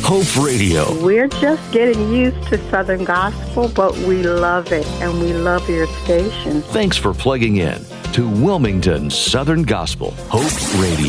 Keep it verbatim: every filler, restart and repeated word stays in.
Hope Radio. We're just getting used to Southern Gospel, but we love it, and we love your station. Thanks for plugging in to Wilmington Southern Gospel, Hope Radio.